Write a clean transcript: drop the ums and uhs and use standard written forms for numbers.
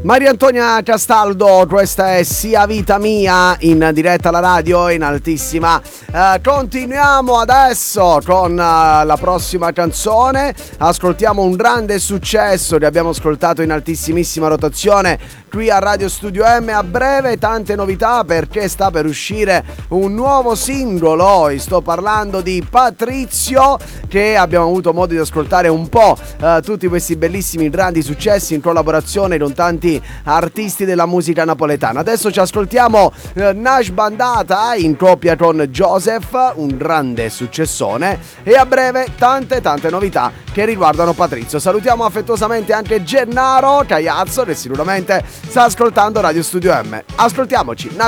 Maria Antonia Castaldo, questa è Sia Vita Mia, in diretta alla radio in altissima. Continuiamo adesso con la prossima canzone. Ascoltiamo un grande successo, li abbiamo ascoltato in altissimissima rotazione qui a Radio Studio M. A breve tante novità perché sta per uscire un nuovo singolo. Sto parlando di Patrizio, che abbiamo avuto modo di ascoltare un po' tutti questi bellissimi grandi successi in collaborazione con tanti artisti della musica napoletana. Adesso ci ascoltiamo Nash Bandata in coppia con Joseph, un grande successone, e a breve tante novità che riguardano Patrizio. Salutiamo affettuosamente anche Gennaro Cagliazzo, che sicuramente sta ascoltando Radio Studio M. Ascoltiamoci Nash